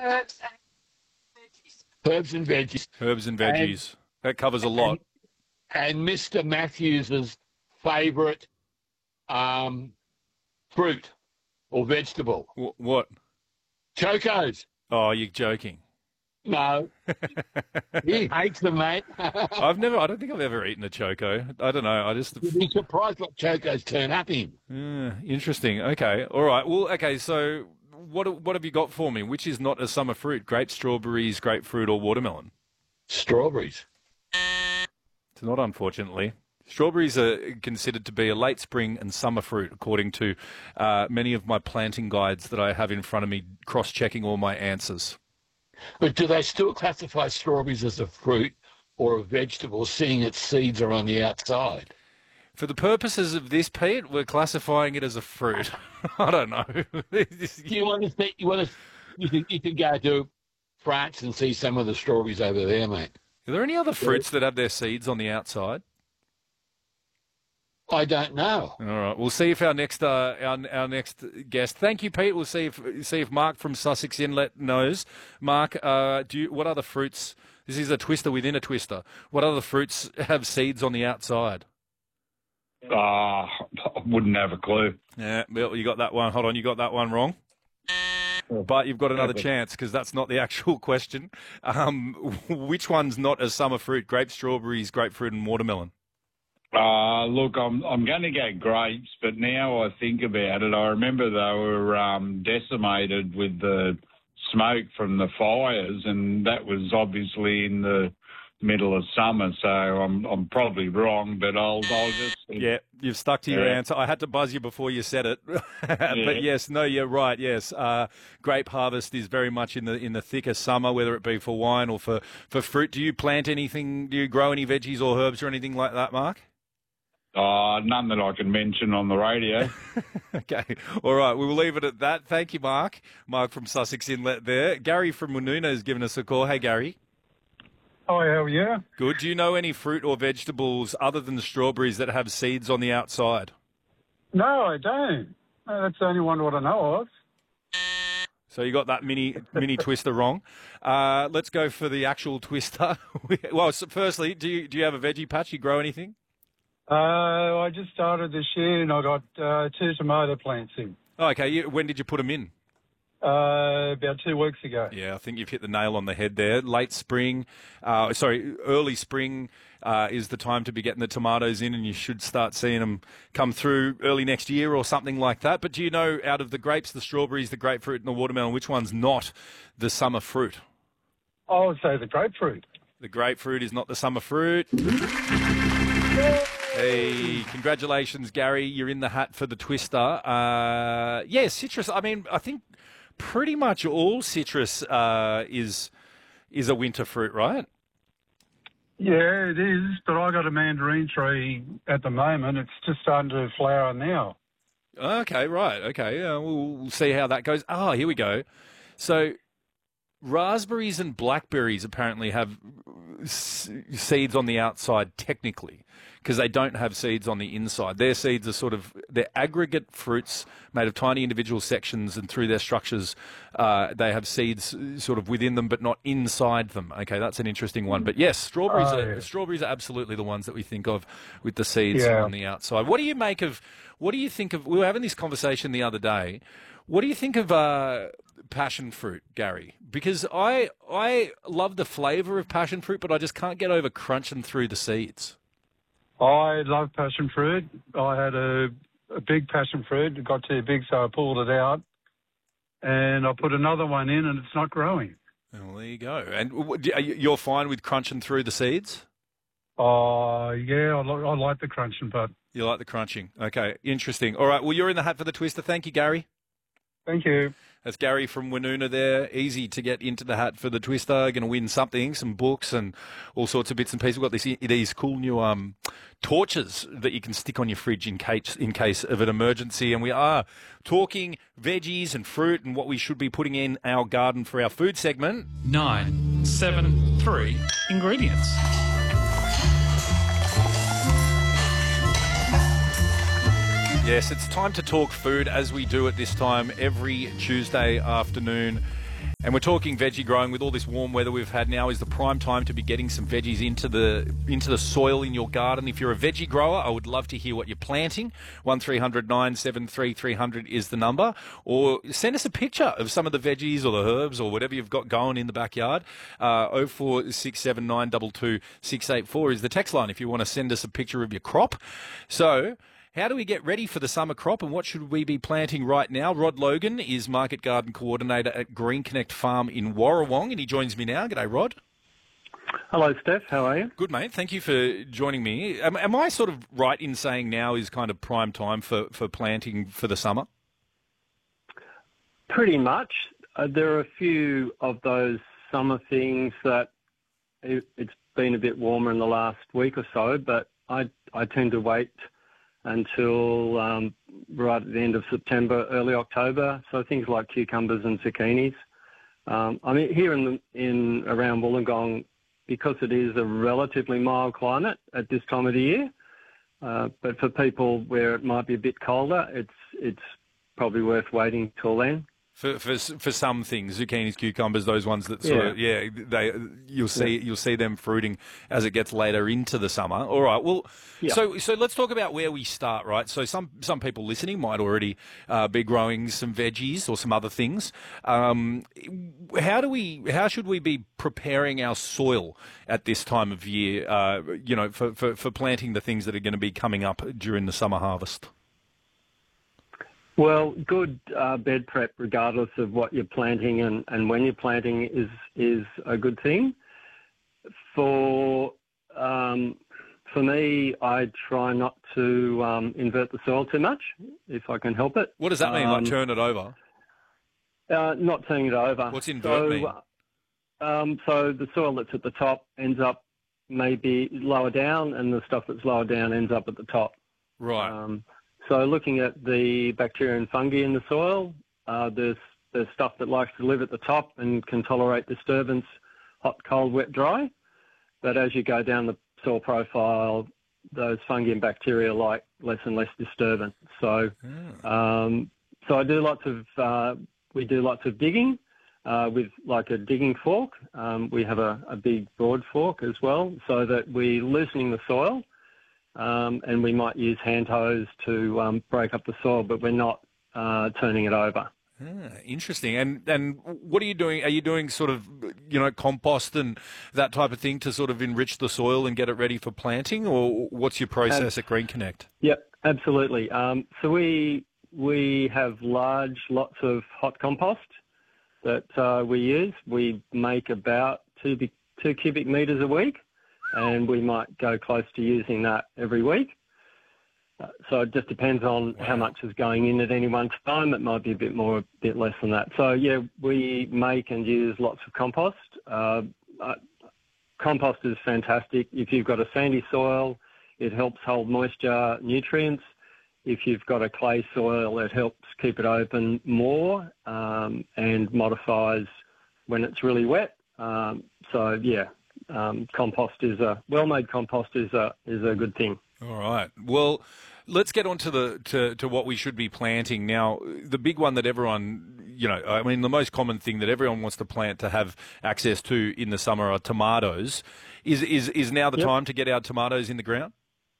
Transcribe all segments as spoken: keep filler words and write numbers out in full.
Herbs and veggies. Herbs and veggies. Herbs and veggies. And, that covers a lot. And, and Mister Matthews's favourite um, fruit or vegetable. W- what? Chocos. Oh, you're joking. No. He hates them, mate. I've never, I don't think I've ever eaten a choco. I don't know. I just. You'd be surprised what chocos turn up in. Uh, interesting. Okay. All right. Well, okay. So what, what have you got for me? Which is not a summer fruit? Grape, strawberries, grapefruit, or watermelon? Strawberries. It's not, unfortunately. Strawberries are considered to be a late spring and summer fruit, according to uh, many of my planting guides that I have in front of me, cross-checking all my answers. But do they still classify strawberries as a fruit or a vegetable, seeing its seeds are on the outside? For the purposes of this, Pete, we're classifying it as a fruit. I don't know. you want to see, you want to you can, you can go to France and see some of the strawberries over there, mate. Are there any other fruits that have their seeds on the outside? I don't know. All right, we'll see if our next uh, our our next guest. Thank you, Pete. We'll see if see if Mark from Sussex Inlet knows. Mark, uh, do you, what other fruits? This is a twister within a twister. What other fruits have seeds on the outside? Ah, uh, I wouldn't have a clue. Yeah, well, you got that one. Hold on, you got that one wrong. But you've got another chance because that's not the actual question. Um, which one's not a summer fruit? Grape, strawberries, grapefruit, and watermelon. Uh, look, I'm I'm going to go grapes, but now I think about it, I remember they were um, decimated with the smoke from the fires, and that was obviously in the middle of summer, so I'm I'm probably wrong, but I'll I'll just yeah. You've stuck to your yeah. answer. I had to buzz you before you said it, yeah. but yes, no, you're right. Yes, uh, grape harvest is very much in the in the thicker summer, whether it be for wine or for for fruit. Do you plant anything? Do you grow any veggies or herbs or anything like that, Mark? Uh, none that I can mention on the radio. Okay. All right. We will leave it at that. Thank you, Mark. Mark from Sussex Inlet there. Gary from Woonona has given us a call. Hey, Gary. Hi, how are you? Good. Do you know any fruit or vegetables other than the strawberries that have seeds on the outside? No, I don't. No, that's the only one what I know of. So you got that mini mini twister wrong. Uh, let's go for the actual twister. Well, so firstly, do you do you have a veggie patch? You grow anything? Uh, I just started this year and I got uh, two tomato plants in. Oh, okay. You, when did you put them in? Uh, about two weeks ago. Yeah, I think you've hit the nail on the head there. Late spring, uh, sorry, early spring uh, is the time to be getting the tomatoes in, and you should start seeing them come through early next year or something like that. But do you know, out of the grapes, the strawberries, the grapefruit and the watermelon, which one's not the summer fruit? I would say the grapefruit. The grapefruit is not the summer fruit. Hey, congratulations, Gary. You're in the hat for the twister. Uh, yeah, citrus. I mean, I think pretty much all citrus uh, is is a winter fruit, right? Yeah, it is. But I got a mandarin tree at the moment. It's just starting to flower now. Okay, right. Okay, uh, we'll, we'll see how that goes. Oh, here we go. So raspberries and blackberries apparently have s- seeds on the outside technically, because they don't have seeds on the inside. Their seeds are sort of, they're aggregate fruits made of tiny individual sections, and through their structures, uh, they have seeds sort of within them, but not inside them. Okay, that's an interesting one. But yes, strawberries, Oh, are, yeah. strawberries are absolutely the ones that we think of with the seeds Yeah. on the outside. What do you make of, what do you think of, we were having this conversation the other day. What do you think of uh, passion fruit, Gary? Because I I love the flavour of passion fruit, but I just can't get over crunching through the seeds. I love passion fruit. I had a, a big passion fruit. It got too big, so I pulled it out. And I put another one in, and it's not growing. Well, there you go. And what- do- are you- you're fine with crunching through the seeds? Oh, yeah, I, li- I like the crunching part. You like the crunching. Okay, interesting. All right, well, you're in the hat for the twister. Thank you, Gary. Thank you. That's Gary from Woonona there. Easy to get into the hat for the twister. Going to win something, some books and all sorts of bits and pieces. We've got these, these cool new um, torches that you can stick on your fridge in case, in case of an emergency. And we are talking veggies and fruit and what we should be putting in our garden for our food segment. Nine, seven, three ingredients. Yes, it's time to talk food as we do at this time every Tuesday afternoon. And we're talking veggie growing with all this warm weather we've had now. Is the prime time to be getting some veggies into the into the soil in your garden. If you're a veggie grower, I would love to hear what you're planting. one three hundred nine seven three three hundred is the number. Or send us a picture of some of the veggies or the herbs or whatever you've got going in the backyard. Uh, oh four six seven nine two two six eight four is the text line if you want to send us a picture of your crop. So... how do we get ready for the summer crop and what should we be planting right now? Rod Logan is Market Garden Coordinator at Green Connect Farm in Warrawong and he joins me now. G'day, Rod. Hello, Steph. How are you? Good, mate. Thank you for joining me. Am, am I sort of right in saying now is kind of prime time for, for planting for the summer? Pretty much. Uh, there are a few of those summer things that it, it's been a bit warmer in the last week or so, but I, I tend to wait until um, right at the end of September, early October. So things like cucumbers and zucchinis. Um, I mean, here in the, in around Wollongong, because it is a relatively mild climate at this time of the year, uh, but for people where it might be a bit colder, it's it's probably worth waiting till then. For, for for some things, zucchinis, cucumbers, those ones that sort of yeah, they you'll see yeah. you'll see them fruiting as it gets later into the summer. All right, well, yeah. so so let's talk about where we start, right? So some some people listening might already uh, be growing some veggies or some other things. Um, how do we how should we be preparing our soil at this time of year? Uh, you know, for, for for planting the things that are going to be coming up during the summer harvest. Well, good uh, bed prep, regardless of what you're planting and, and when you're planting, is is a good thing. For um, for me, I try not to um, invert the soil too much, if I can help it. What does that mean? Um, like turn it over? Uh, not turning it over. What's invert so, mean? Um, so the soil that's at the top ends up maybe lower down, and the stuff that's lower down ends up at the top. Right. Um, So looking at the bacteria and fungi in the soil, uh, there's, there's stuff that likes to live at the top and can tolerate disturbance, hot, cold, wet, dry. But as you go down the soil profile, those fungi and bacteria like less and less disturbance. So, yeah. um, so I do lots of, uh, we do lots of digging uh, with like a digging fork. Um, we have a, a big broad fork as well, so that we're loosening the soil. Um, and we might use hand hoes to um, break up the soil, but we're not uh, turning it over. Ah, interesting. And and what are you doing? Are you doing sort of, you know, compost and that type of thing to sort of enrich the soil and get it ready for planting, or what's your process at Green Connect? Yep, absolutely. Um, so we we have large lots of hot compost that uh, we use. We make about two two cubic metres a week. And we might go close to using that every week. Uh, so it just depends on wow. how much is going in at any one time. It might be a bit more, a bit less than that. So, yeah, we make and use lots of compost. Uh, uh, compost is fantastic. If you've got a sandy soil, it helps hold moisture, nutrients. If you've got a clay soil, it helps keep it open more um, and modifies when it's really wet. Um, so, yeah. Um, compost is a well-made compost is a is a good thing. All right. Well, let's get on to the to, to what we should be planting now. The big one that everyone, you know, I mean, the most common thing that everyone wants to plant to have access to in the summer are tomatoes. Is is is now the yep. time to get our tomatoes in the ground?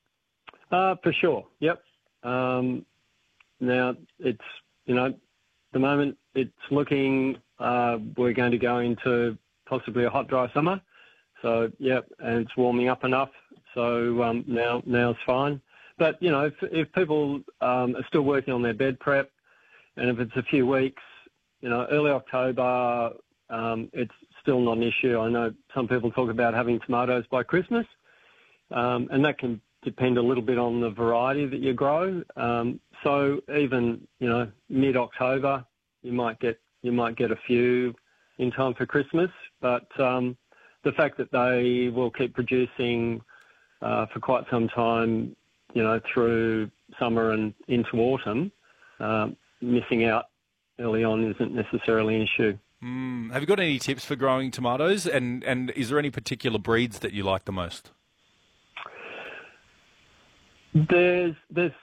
Uh, for sure. Yep. Um, now it's you know, the moment it's looking uh, we're going to go into possibly a hot, dry summer. So, yeah, and it's warming up enough. So um, now now's fine. But, you know, if, if people um, are still working on their bed prep, and if it's a few weeks, you know, early October, um, it's still not an issue. I know some people talk about having tomatoes by Christmas, um, and that can depend a little bit on the variety that you grow. Um, so even, you know, mid-October, you might get you might get a few in time for Christmas, but um, the fact that they will keep producing uh, for quite some time, you know, through summer and into autumn, um, missing out early on isn't necessarily an issue. Mm. Have you got any tips for growing tomatoes? And, and is there any particular breeds that you like the most? There's there's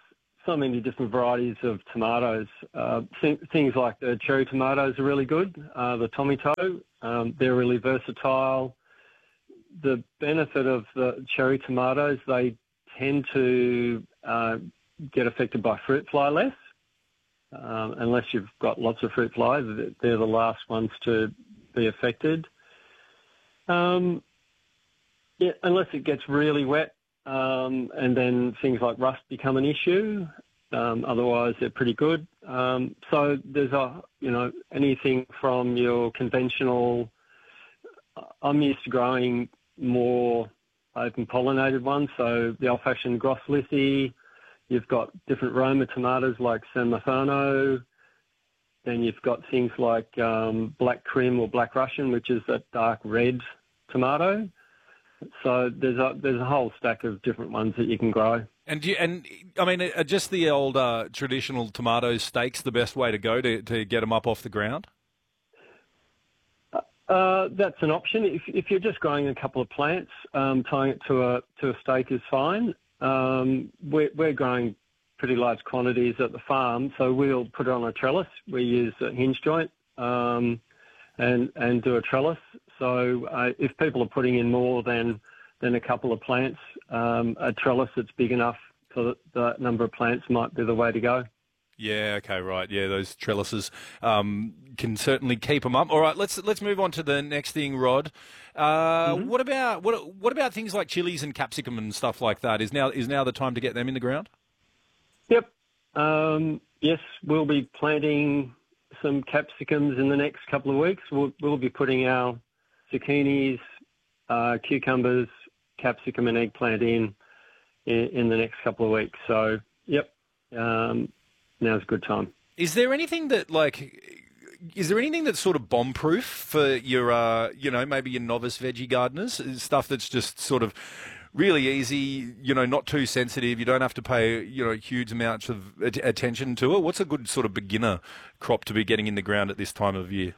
so many different varieties of tomatoes. Uh, th- things like the cherry tomatoes are really good. Uh, the tomato, um, they're really versatile. The benefit of the cherry tomatoes, they tend to uh, get affected by fruit fly less. Um, unless you've got lots of fruit flies, they're the last ones to be affected. Um, yeah, unless it gets really wet, um, and then things like rust become an issue. Um, otherwise, they're pretty good. Um, so there's a, you know, anything from your conventional. I'm used to growing more open pollinated ones, so the old-fashioned Grosslithy. You've got different Roma tomatoes like San Marzano. Then you've got things like um, Black Krim or Black Russian, which is that dark red tomato. So there's a there's a whole stack of different ones that you can grow. And do you, and I mean, are just the old uh, traditional tomato stakes the best way to go to, to get them up off the ground? Uh, that's an option. If if you're just growing a couple of plants, um, tying it to a to a stake is fine. Um, we're we're growing pretty large quantities at the farm, so we'll put it on a trellis. We use a hinge joint um, and and do a trellis. So uh, if people are putting in more than than a couple of plants, um, a trellis that's big enough for the, the number of plants might be the way to go. Yeah. Okay. Right. Yeah. Those trellises um, can certainly keep them up. All right. Let's let's move on to the next thing, Rod. Uh, Mm-hmm. What about what what about things like chilies and capsicum and stuff like that? Is now is now the time to get them in the ground? Yep. Um, yes, we'll be planting some capsicums in the next couple of weeks. We'll, we'll be putting our zucchinis, uh, cucumbers, capsicum and eggplant in, in in the next couple of weeks. So, yep, um, now's a good time. Is there anything that like? Is there anything that's sort of bomb-proof for your, uh, you know, maybe your novice veggie gardeners? Stuff that's just sort of really easy, you know, not too sensitive. You don't have to pay, you know, huge amounts of at- attention to it. What's a good sort of beginner crop to be getting in the ground at this time of year?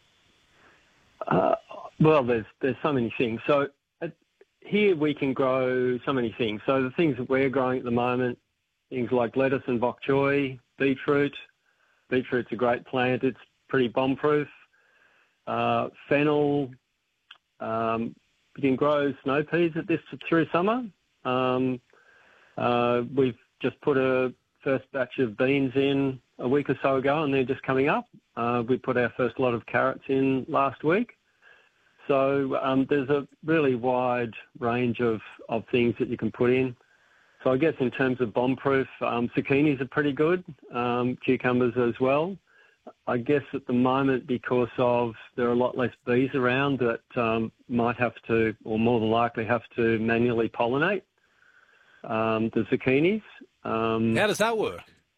Uh, well, there's there's so many things. So uh, here we can grow so many things. So the things that we're growing at the moment, things like lettuce and bok choy, beetroot. Beetroot's a great plant. It's pretty bomb-proof. Uh, fennel. Um, you can grow snow peas at this through summer. Um, uh, we've just put a first batch of beans in a week or so ago, and they're just coming up. Uh, we put our first lot of carrots in last week. So um, there's a really wide range of, of things that you can put in. So I guess in terms of bomb-proof, um, zucchinis are pretty good, um, cucumbers as well. I guess at the moment, because of there are a lot less bees around that um, might have to, or more than likely have to manually pollinate um, the zucchinis. Um, How does that work?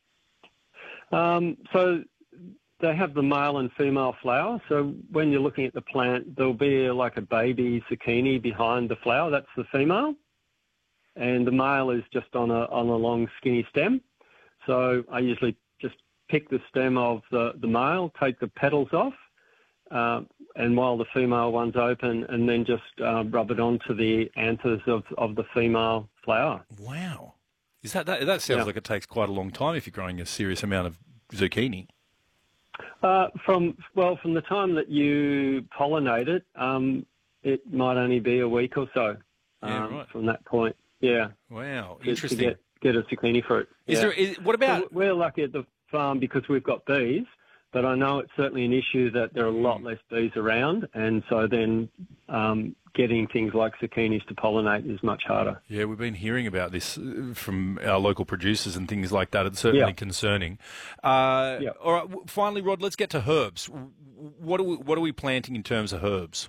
um, so they have the male and female flower. So when you're looking at the plant, there'll be like a baby zucchini behind the flower. That's the female. And the male is just on a on a long skinny stem. So I usually just pick the stem of the, the male, take the petals off, uh, and while the female one's open, and then just uh, rub it onto the anthers of, of the female flower. Wow. Is that, that that sounds Yeah. like it takes quite a long time if you're growing a serious amount of zucchini. Uh, from well, from the time that you pollinate it, um, it might only be a week or so. Yeah, um, right. From that point, yeah. Wow, to- interesting. To get, get a zucchini fruit. Is yeah. there? Is, what about? So we're lucky at the farm because we've got bees, but I know it's certainly an issue that there are a lot less bees around, and so then um, getting things like zucchinis to pollinate is much harder. Yeah, we've been hearing about this uh, from our local producers and things like that. It's certainly Yeah. concerning. Uh, Yeah. All right, w- finally, Rod, let's get to herbs. W- What are we, what are we planting in terms of herbs?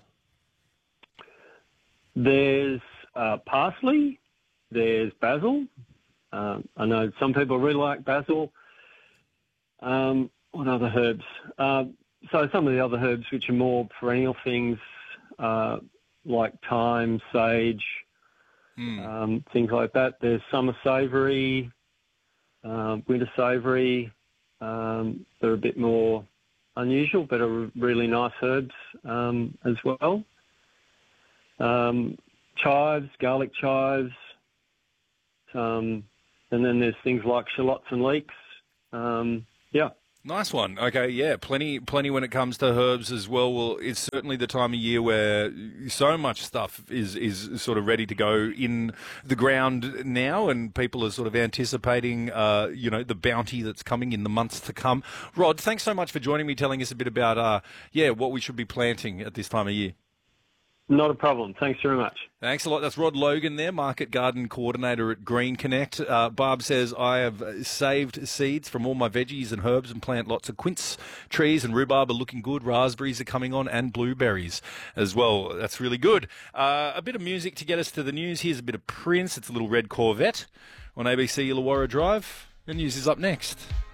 There's uh, parsley, there's basil. Um, I know some people really like basil. Um, what other herbs? Uh, so some of the other herbs which are more perennial things uh, like thyme, sage, Mm. um, things like that. There's summer savoury, uh, winter savoury. Um, they're a bit more unusual, but are really nice herbs um, as well. Um, chives, garlic chives, um, and then there's things like shallots and leeks. Um, yeah. Nice one. Okay, yeah, plenty, plenty when it comes to herbs as well. Well, it's certainly the time of year where so much stuff is is sort of ready to go in the ground now, and people are sort of anticipating, uh, you know, the bounty that's coming in the months to come. Rod, thanks so much for joining me, telling us a bit about, uh, yeah, what we should be planting at this time of year. Not a problem. Thanks very much. Thanks a lot. That's Rod Logan there, Market Garden Coordinator at Green Connect. Uh, Barb says, I have saved seeds from all my veggies and herbs and plant lots of quince trees, and rhubarb are looking good. Raspberries are coming on, and blueberries as well. That's really good. Uh, a bit of music to get us to the news. Here's a bit of Prince. It's a little red Corvette on A B C Illawarra Drive. The news is up next.